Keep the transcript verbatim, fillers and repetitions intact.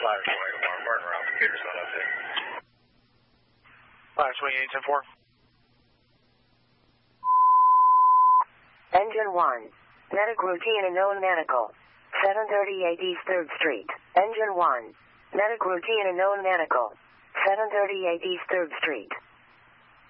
Flyer twenty tomorrow. I'm running around. Computer's not updated. Flyer twenty-eight, ten four. Engine one. Medic routine and known medical. seven thirty-eight East third Street. Engine one. Medic routine and known medical. seven thirty-eight East third Street.